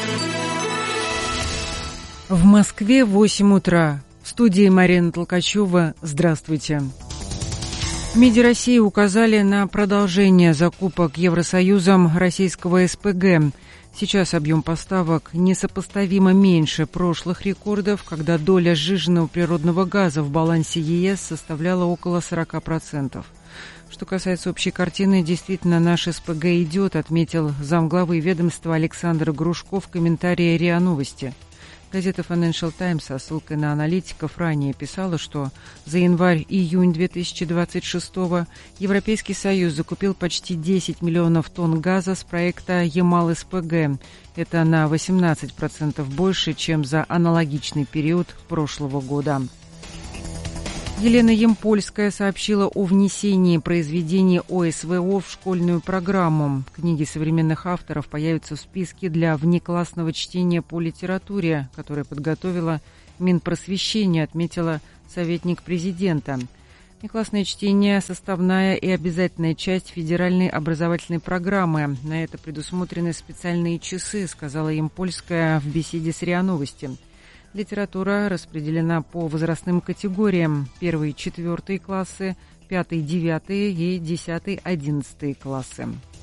[SPEAKER 2] В Москве восемь утра. В студии Марина Толкачева. Здравствуйте. В МИДе России указали на продолжение закупок Евросоюзом российского эс пэ гэ. Сейчас объем поставок несопоставимо меньше прошлых рекордов, когда доля сжиженного природного газа в балансе е эс составляла около сорок процентов. Что касается общей картины, действительно, наш эс пэ гэ идет, отметил замглавы ведомства Александр Грушко в комментарии РИА Новости. Газета Financial Times со ссылкой на аналитиков ранее писала, что за январь-июнь две тысячи двадцать шестого Европейский Союз закупил почти десять миллионов тонн газа с проекта Ямал эс пэ гэ. Это на восемнадцать процентов больше, чем за аналогичный период прошлого года. Елена Ямпольская сообщила о внесении произведений о эс вэ о в школьную программу. Книги современных авторов появятся в списке для внеклассного чтения по литературе, которое подготовила Минпросвещение, отметила советник президента. Внеклассное чтение – составная и обязательная часть федеральной образовательной программы. На это предусмотрены специальные часы, сказала Ямпольская в беседе с РИА Новости. Литература распределена по возрастным категориям: первый, четвертый классы, пятый, девятый и десятый, одиннадцатый классы.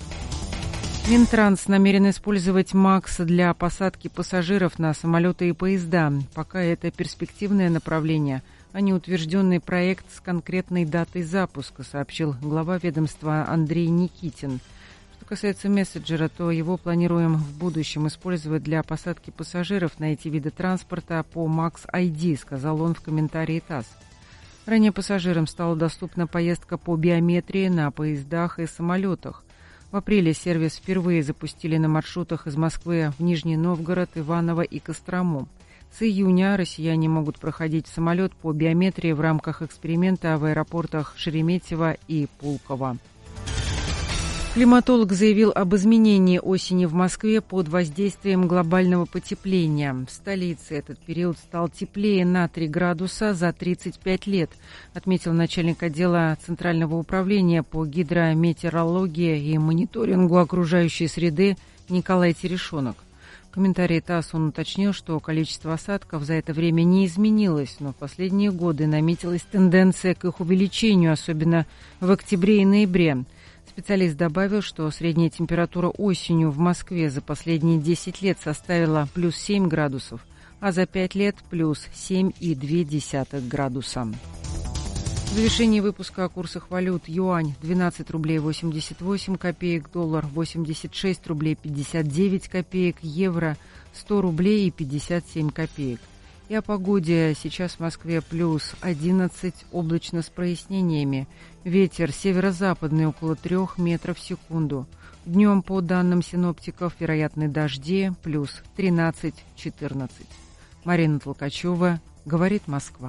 [SPEAKER 2] Минтранс намерен использовать МАКС для посадки пассажиров на самолеты и поезда. Пока это перспективное направление, а не утвержденный проект с конкретной датой запуска, сообщил глава ведомства Андрей Никитин. Что касается мессенджера, то его планируем в будущем использовать для посадки пассажиров на эти виды транспорта по МАКС ай ди, сказал он в комментарии ТАСС. Ранее пассажирам стала доступна поездка по биометрии на поездах и самолетах. В апреле сервис впервые запустили на маршрутах из Москвы в Нижний Новгород, Иваново и Кострому. С июня россияне могут проходить в самолет по биометрии в рамках эксперимента в аэропортах Шереметьево и Пулково. Климатолог заявил об изменении осени в Москве под воздействием глобального потепления. В столице этот период стал теплее на три градуса за тридцать пять лет, отметил начальник отдела Центрального управления по гидрометеорологии и мониторингу окружающей среды Николай Терешонок. В комментарии ТАСС он уточнил, что количество осадков за это время не изменилось, но в последние годы наметилась тенденция к их увеличению, особенно в октябре и ноябре. Специалист добавил, что средняя температура осенью в Москве за последние десять лет составила плюс семь градусов, а за пять лет плюс семь и две десятых градуса. В завершении выпуска о курсах валют: юань двенадцать рублей восемьдесят восемь копеек, доллар восемьдесят шесть рублей пятьдесят девять копеек, евро сто рублей и пятьдесят семь копеек. И о погоде. Сейчас в Москве плюс одиннадцать, облачно с прояснениями. Ветер северо-западный около трех метров в секунду. Днем, по данным синоптиков, вероятны дожди, плюс тринадцать-четырнадцать. Марина Толкачева, говорит Москва.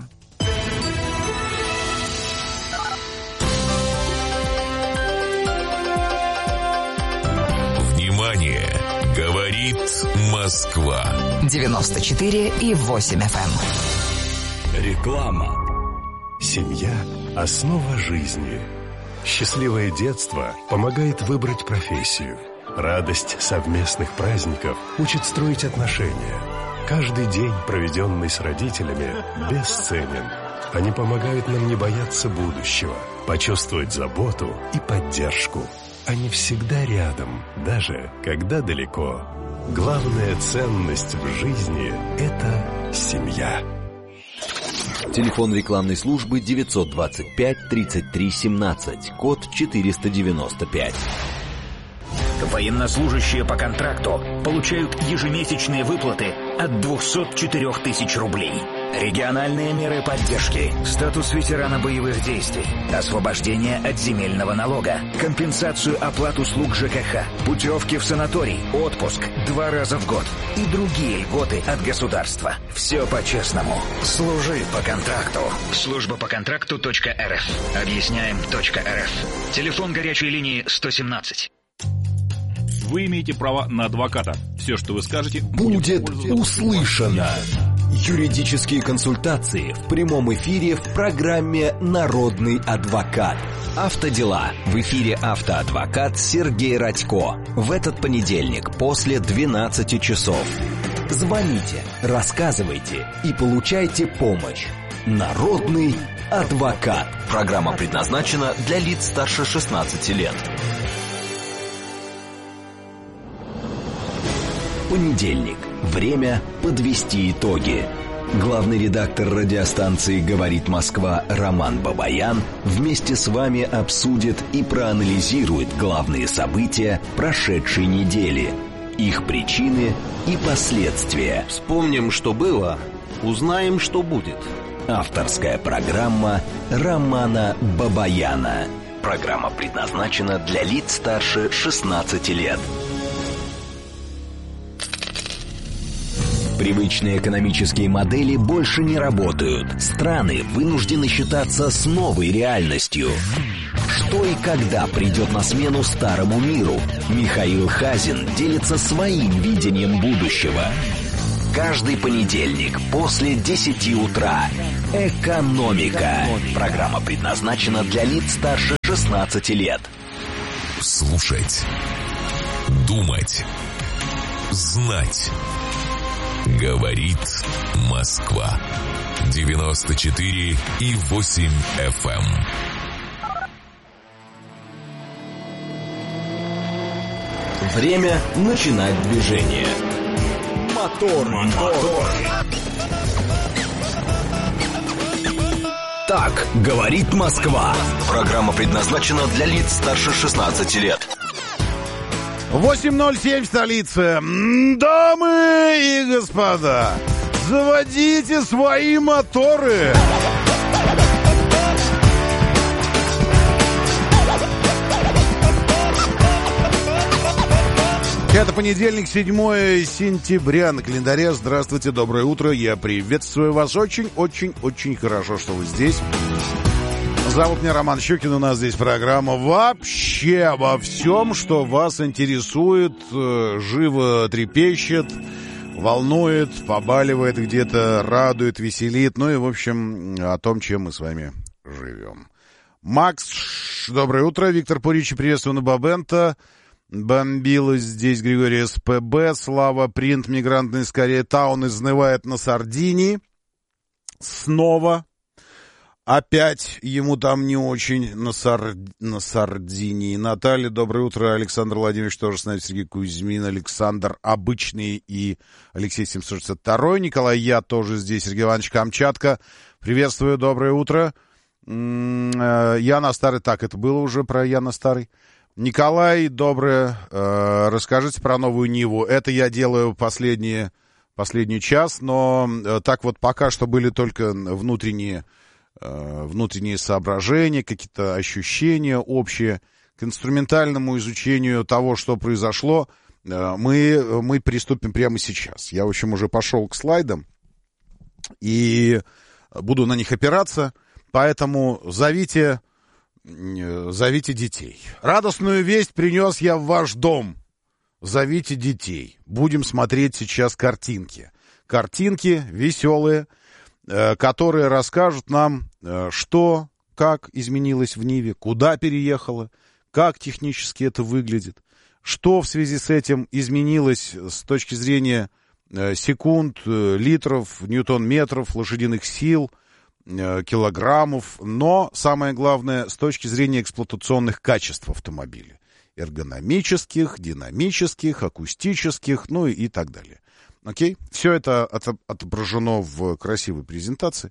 [SPEAKER 3] Внимание! Говорит Москва.
[SPEAKER 14] девяносто четыре и восемь эф эм.
[SPEAKER 5] Реклама. Семья – основа жизни. Счастливое детство помогает выбрать профессию. Радость совместных праздников учит строить отношения. Каждый день, проведенный с родителями, бесценен. Они помогают нам не бояться будущего, почувствовать заботу и поддержку. Они всегда рядом, даже когда далеко. Главная ценность в жизни – это семья.
[SPEAKER 15] Телефон рекламной службы девятьсот двадцать пять тридцать три семнадцать, код четыреста девяносто пять.
[SPEAKER 6] Военнослужащие по контракту получают ежемесячные выплаты от двухсот четырёх тысяч рублей. Региональные меры поддержки, статус ветерана боевых действий, освобождение от земельного налога, компенсацию оплат услуг ЖКХ, путевки в санаторий, отпуск два раза в год и другие льготы от государства. Все по-честному. Служи по контракту. Служба по контракту .рф. Объясняем .рф. Телефон горячей линии сто семнадцать.
[SPEAKER 16] Вы имеете право на адвоката. Все, что вы скажете,
[SPEAKER 15] будет услышано. Юридические консультации в прямом эфире в программе «Народный адвокат». Автодела. В эфире автоадвокат Сергей Радько. В этот понедельник после двенадцати часов. Звоните, рассказывайте и получайте помощь. «Народный адвокат». Программа предназначена для лиц старше шестнадцати лет. Понедельник. Время подвести итоги. Главный редактор радиостанции «Говорит Москва» Роман Бабаян вместе с вами обсудит и проанализирует главные события прошедшей недели, их причины и последствия.
[SPEAKER 10] Вспомним, что было, узнаем, что будет.
[SPEAKER 15] Авторская программа Романа Бабаяна. Программа предназначена для лиц старше шестнадцати лет. Привычные экономические модели больше не работают. Страны вынуждены считаться с новой реальностью. Что и когда придет на смену старому миру? Михаил Хазин делится своим видением будущего. Каждый понедельник после десяти утра. Экономика. Программа предназначена для лиц старше шестнадцати лет.
[SPEAKER 3] Слушать. Думать. Знать. Говорит Москва. девяносто четыре и восемь эф эм.
[SPEAKER 15] Время начинать движение. Мотор, мотор. Так говорит Москва. Программа предназначена для лиц старше шестнадцати лет.
[SPEAKER 1] восемь ноль семь в столице. Дамы и господа, заводите свои моторы. Это понедельник, седьмое сентября на календаре. Здравствуйте, доброе утро. Я приветствую вас. Очень-очень-очень хорошо, что вы здесь. Зовут меня Роман Щукин, у нас здесь программа вообще обо всем, что вас интересует, живо трепещет, волнует, побаливает где-то, радует, веселит, ну и, в общем, о том, чем мы с вами живем. Макс, доброе утро, Виктор Пуричи, приветствую на Бабента. Бомбилось здесь Григорий СПБ, Слава Принт, мигрантный скорее таун, изнывает на Сардинии. Снова. Опять ему там не очень на, Сар... на Сардинии. Наталья, доброе утро. Александр Владимирович тоже с нами. Сергей Кузьмин, Александр Обычный и Алексей семьсот шестьдесят два. Николай, я тоже здесь. Сергей Иванович Камчатка. Приветствую, доброе утро. Яна Старый. Так, это было уже про Яна Старый. Николай, доброе. Расскажите про новую Ниву. Это я делаю последние, последний час, но так вот пока что были только внутренние... внутренние соображения, какие-то ощущения общие. К инструментальному изучению того, что произошло, мы, мы приступим прямо сейчас. Я, в общем, уже пошел к слайдам и буду на них опираться, поэтому зовите, зовите детей. Радостную весть принес я в ваш дом. Зовите детей. Будем смотреть сейчас картинки. Картинки веселые, которые расскажут нам, что, как изменилось в Ниве, куда переехало, как технически это выглядит, что в связи с этим изменилось с точки зрения секунд, литров, ньютон-метров, лошадиных сил, килограммов, но самое главное, с точки зрения эксплуатационных качеств автомобиля, эргономических, динамических, акустических, ну и так далее. Окей? Все это отображено в красивой презентации,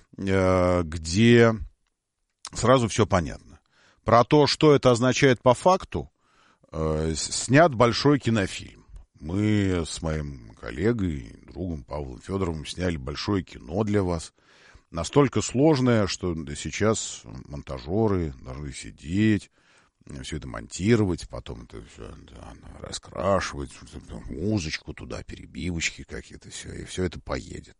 [SPEAKER 1] где сразу все понятно. Про то, что это означает по факту, снят большой кинофильм. Мы с моим коллегой, другом Павлом Федоровым сняли большое кино для вас. Настолько сложное, что сейчас монтажеры должны сидеть, все это монтировать, потом это все да, раскрашивать, музычку туда, перебивочки какие-то, все, и все это поедет.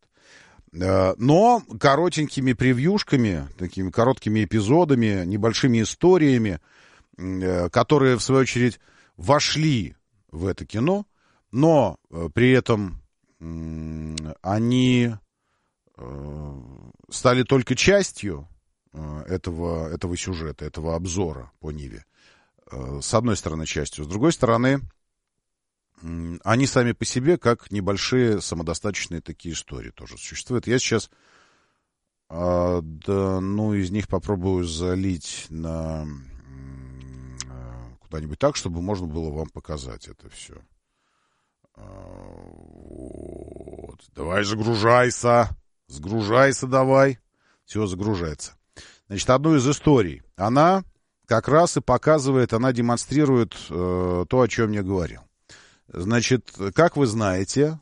[SPEAKER 1] Но коротенькими превьюшками, такими короткими эпизодами, небольшими историями, которые, в свою очередь, вошли в это кино, но при этом они стали только частью этого, этого сюжета, этого обзора по Ниве. С одной стороны, частью. С другой стороны, они сами по себе, как небольшие самодостаточные такие истории тоже существуют. Я сейчас а, да, ну, из них попробую залить на куда-нибудь так, чтобы можно было вам показать это все. А, вот. Давай, загружайся. Сгружайся давай. Все загружается. Значит, одну из историй. Она как раз и показывает, она демонстрирует э, то, о чем я говорил. Значит, как вы знаете,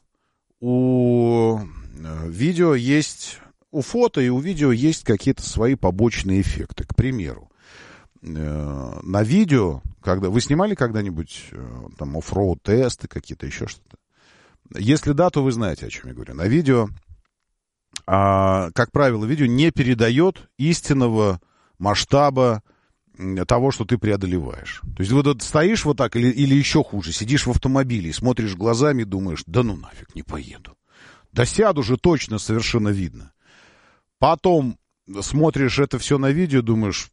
[SPEAKER 1] у видео есть, у фото и у видео есть какие-то свои побочные эффекты. К примеру, э, на видео, когда вы снимали когда-нибудь э, там оффроуд тесты, какие-то еще что-то? Если да, то вы знаете, о чем я говорю. На видео, э, как правило, видео не передает истинного масштаба того, что ты преодолеваешь. То есть вот стоишь вот так, или, или еще хуже, сидишь в автомобиле и смотришь глазами и думаешь, да ну нафиг, не поеду. Да сяду же, точно совершенно видно. Потом смотришь это все на видео, думаешь,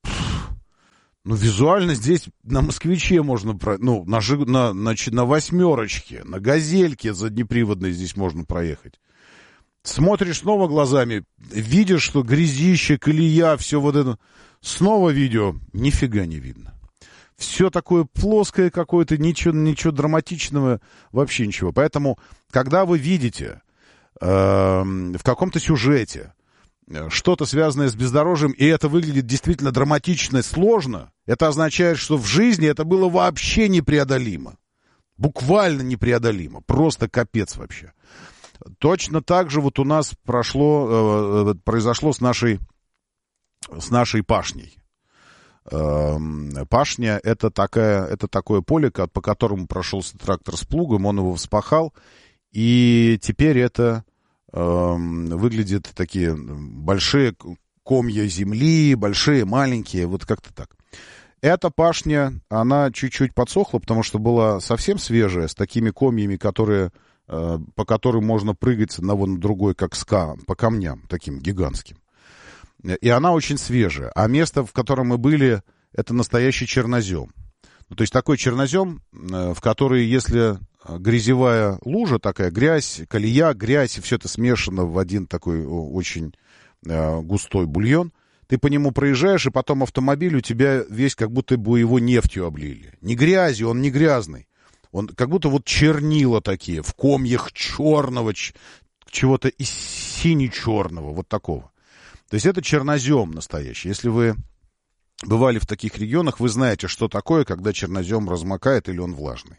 [SPEAKER 1] ну визуально здесь на «Москвиче» можно, ну на, на, на, на «восьмерочке», на «Газельке» заднеприводной здесь можно проехать. Смотришь снова глазами, видишь, что грязище, колея, все вот это. Снова видео, нифига не видно. Все такое плоское какое-то, ничего, ничего драматичного, вообще ничего. Поэтому, когда вы видите э, в каком-то сюжете что-то связанное с бездорожьем, и это выглядит действительно драматично и сложно, это означает, что в жизни это было вообще непреодолимо. Буквально непреодолимо. Просто капец вообще. Точно так же вот у нас прошло, э, произошло с нашей, с нашей пашней. Э, пашня — это, такая, это такое поле, по которому прошелся трактор с плугом, он его вспахал, и теперь это э, выглядит такие большие комья земли, большие, маленькие, вот как-то так. Эта пашня, она чуть-чуть подсохла, потому что была совсем свежая, с такими комьями, которые, э, по которым можно прыгать с одного на другой, как ска, по камням, таким гигантским. И она очень свежая. А место, в котором мы были, это настоящий чернозем. Ну, то есть такой чернозем, в который, если грязевая лужа такая, грязь, колея, грязь, и все это смешано в один такой очень э, густой бульон, ты по нему проезжаешь, и потом автомобиль у тебя весь как будто бы его нефтью облили. Не грязью, он не грязный. Он как будто вот чернила такие, в комьях черного, чего-то и сине-черного, вот такого. То есть это чернозем настоящий. Если вы бывали в таких регионах, вы знаете, что такое, когда чернозем размокает или он влажный.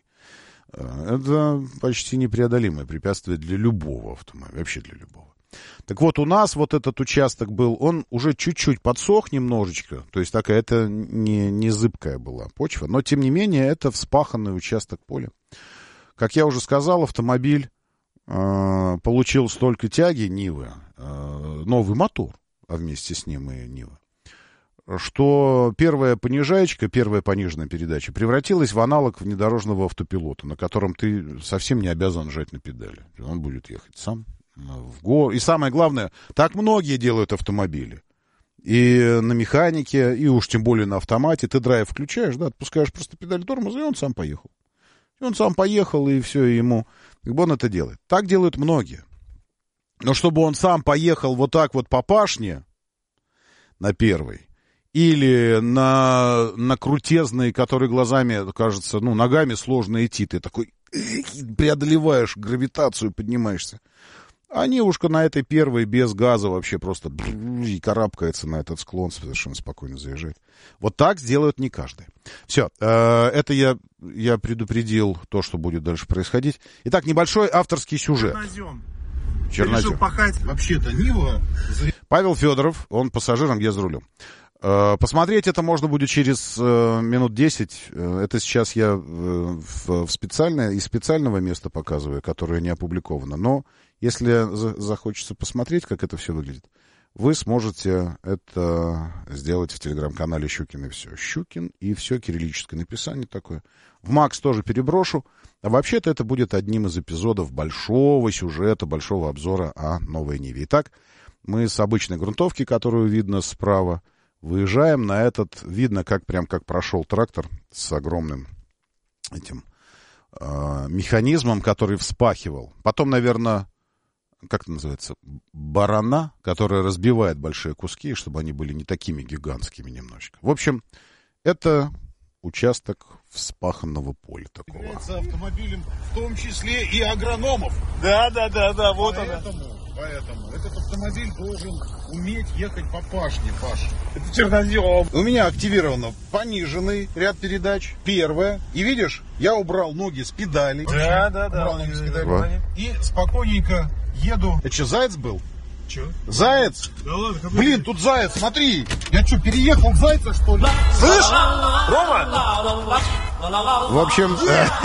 [SPEAKER 1] Это почти непреодолимое препятствие для любого автомобиля, вообще для любого. Так вот, у нас вот этот участок был, он уже чуть-чуть подсох немножечко, то есть такая, это не, не зыбкая была почва, но тем не менее это вспаханный участок поля. Как я уже сказал, автомобиль э, получил столько тяги Нивы, э, новый мотор, а вместе с ним и Нива, что первая понижаечка, первая пониженная передача превратилась в аналог внедорожного автопилота, на котором ты совсем не обязан жать на педали. Он будет ехать сам в гор. И самое главное, так многие делают автомобили. И на механике, и уж тем более на автомате. Ты драйв включаешь, да, отпускаешь просто педаль тормоза, и он сам поехал. И он сам поехал, и все, и ему... Как бы он это делает. Так делают многие. Но чтобы он сам поехал вот так вот по пашне на первой, или на, на крутезной, который глазами, кажется, ну, ногами сложно идти. Ты такой преодолеваешь гравитацию, поднимаешься. А Нивушка на этой первой без газа вообще просто и карабкается на этот склон, совершенно спокойно заезжает. Вот так сделают не каждый. Все, это я, я предупредил то, что будет дальше происходить. Итак, небольшой авторский сюжет.
[SPEAKER 17] Чернозем.
[SPEAKER 1] Чернозем.
[SPEAKER 17] Ты решил пахать вообще-то Нива.
[SPEAKER 1] Павел Федоров, он пассажиром, я за рулем. Посмотреть это можно будет через э, минут десять. Это сейчас я в, в специальное, из специального места показываю, которое не опубликовано. Но если за, захочется посмотреть, как это все выглядит, вы сможете это сделать в телеграм-канале Щукин и все. Щукин и все, кириллическое написание такое. В Макс тоже переброшу. А вообще-то это будет одним из эпизодов большого сюжета, большого обзора о новой Ниве. Итак, мы с обычной грунтовки, которую видно справа, выезжаем на этот, видно, как прям как прошел трактор с огромным этим э, механизмом, который вспахивал. Потом, наверное, как это называется, барана, которая разбивает большие куски, чтобы они были не такими гигантскими немножечко. В общем, это участок вспаханного поля такого.
[SPEAKER 17] Является автомобилем в том числе и агрономов. Да, да, да, да, вот поэтому, она. Поэтому этот автомобиль должен уметь ехать по пашне, Паш. Это чернозем. У меня активировано пониженный ряд передач. Первое. И видишь, я убрал ноги с педалей. Да, да, да. Убрал ноги с педалей. И спокойненько еду. Это что, заяц был? Че? Заяц? Да ладно, какой... Блин, тут заяц, смотри. Я что, переехал в зайца, что ли? Слышь, Рома?
[SPEAKER 1] В общем,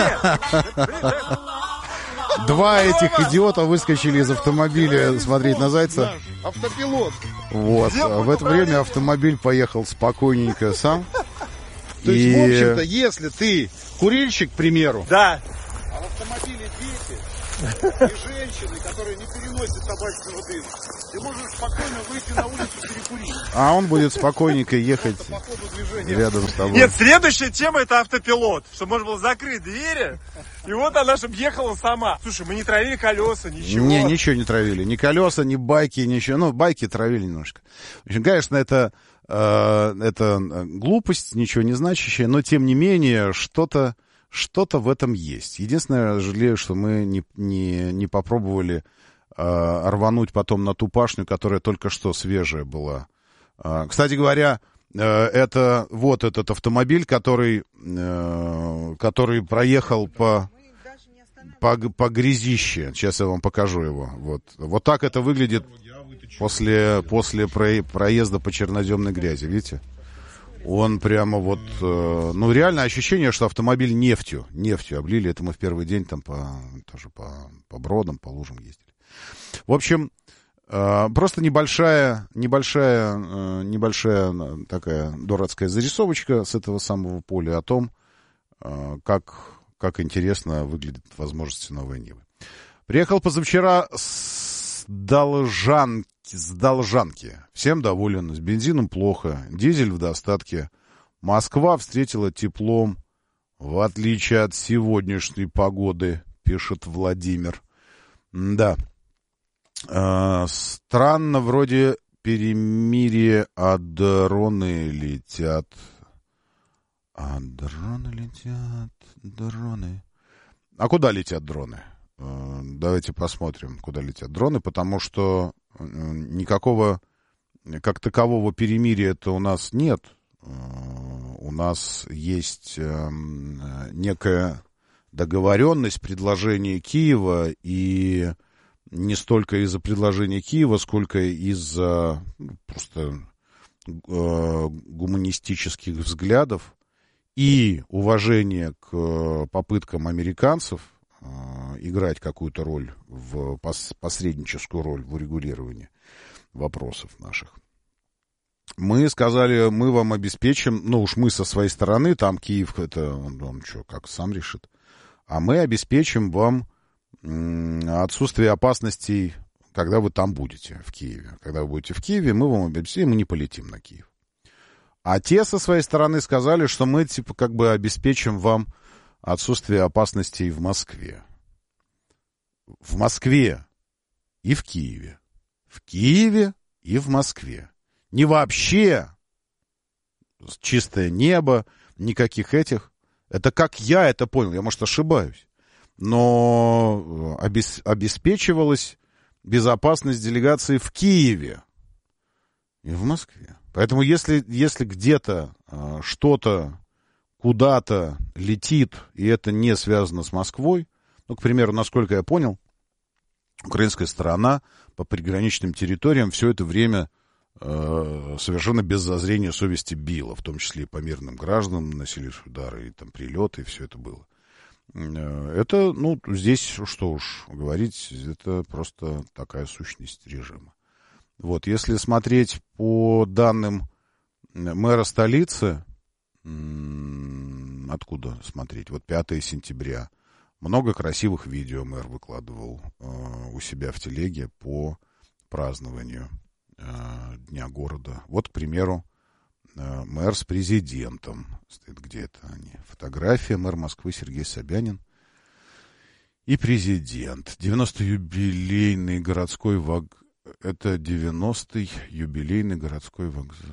[SPEAKER 1] два этих идиота выскочили из автомобиля смотреть на зайца.
[SPEAKER 17] Автопилот.
[SPEAKER 1] Вот. В это время автомобиль поехал спокойненько сам.
[SPEAKER 17] То есть, в общем-то, если ты курильщик, к примеру. Да. А в автомобиле дети и женщины, которые не переносят табачного дыма, ты можешь спокойно выйти на улицу перекурить.
[SPEAKER 1] А он будет спокойненько ехать рядом с тобой.
[SPEAKER 17] Нет, следующая тема — это автопилот. Чтобы можно было закрыть двери, и вот она, чтобы ехала сама. Слушай, мы не травили колеса, ничего.
[SPEAKER 1] Не, ничего не травили. Ни колеса, ни байки, ничего. Ну, байки травили немножко. В общем, конечно, это, э, это глупость, ничего не значащая, но, тем не менее, что-то... Что-то в этом есть. Единственное, жалею, что мы не, не, не попробовали э, рвануть потом на ту пашню, которая только что свежая была. Э, кстати говоря, э, это вот этот автомобиль, который, э, который проехал по, по, по грязище. Сейчас я вам покажу его. Вот, вот так это выглядит после, после проезда по черноземной грязи. Видите? Он прямо вот, э, ну, реально ощущение, что автомобиль нефтью, нефтью облили. Это мы в первый день там по, тоже по, по бродам, по лужам ездили. В общем, Просто небольшая, небольшая, небольшая такая дурацкая зарисовочка с этого самого поля о том, как, как интересно выглядят возможности новой Нивы. Приехал позавчера с Должанки, с Должанки. Всем доволен. С бензином плохо. Дизель в достатке. Москва встретила теплом, в отличие от сегодняшней погоды, пишет Владимир. Да. Э, странно, вроде перемирие, а дроны летят. А дроны летят, дроны. А куда летят дроны? Э, давайте посмотрим, куда летят дроны, потому что э, никакого, как такового перемирия-то у нас нет. Э, у нас есть э, некая договоренность, предложение Киева, и не столько из-за предложения Киева, сколько из-за ну, просто э, гуманистических взглядов и уважения к попыткам американцев э, играть какую-то роль, в пос, посредническую роль в урегулировании вопросов наших. Мы сказали, мы вам обеспечим, ну уж мы со своей стороны, там Киев, это он, он что, как сам решит, а мы обеспечим вам отсутствие опасностей, когда вы там будете, в Киеве. Когда вы будете в Киеве, мы вам обеспечим, мы не полетим на Киев. А те со своей стороны сказали, что мы типа как бы обеспечим вам отсутствие опасностей в Москве. В Москве и в Киеве. В Киеве и в Москве. Не вообще чистое небо, никаких этих. Это как я это понял, я, может, ошибаюсь. Но обеспечивалась безопасность делегации в Киеве и в Москве. Поэтому если, если где-то а, что-то куда-то летит, и это не связано с Москвой, ну, к примеру, насколько я понял, украинская сторона по приграничным территориям все это время э, совершенно без зазрения совести била, в том числе и по мирным гражданам наносили удары, и там прилеты, и все это было. Это, ну, здесь, что уж говорить, это просто такая сущность режима. Вот, если смотреть по данным мэра столицы, откуда смотреть? Вот пятое сентября. Много красивых видео мэр выкладывал э, у себя в телеге по празднованию э, Дня города. Вот, к примеру, э, мэр с президентом. Стоит, где это они? Фотография. Мэр Москвы Сергей Собянин и президент. девяностый юбилейный городской вокзал. Это девяностый юбилейный городской вокзал.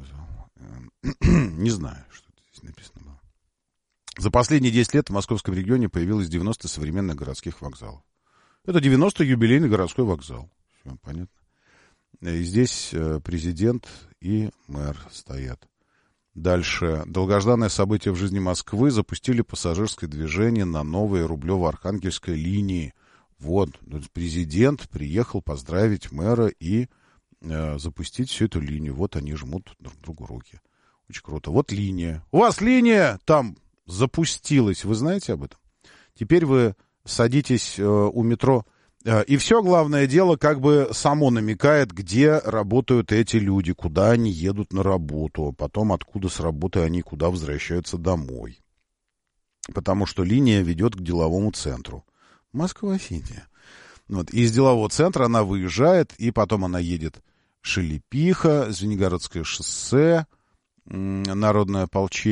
[SPEAKER 1] Не знаю, что здесь написано было. За последние десять лет в московском регионе появилось девяносто современных городских вокзалов. Это девяностый юбилейный городской вокзал. Все понятно. И здесь президент и мэр стоят. Дальше. Долгожданное событие в жизни Москвы. Запустили пассажирское движение на новой Рублево-Архангельской линии. Вот. Президент приехал поздравить мэра и э, запустить всю эту линию. Вот они жмут друг другу руки. Очень круто. Вот линия. У вас линия там запустилась. Вы знаете об этом? Теперь вы садитесь э, у метро. Э, и все главное дело как бы само намекает, где работают эти люди, куда они едут на работу, потом откуда с работы они куда возвращаются домой. Потому что линия ведет к деловому центру. Москва-Сити. Вот. И из делового центра она выезжает, и потом она едет Шелепиха, Звенигородское шоссе, Народное ополчение.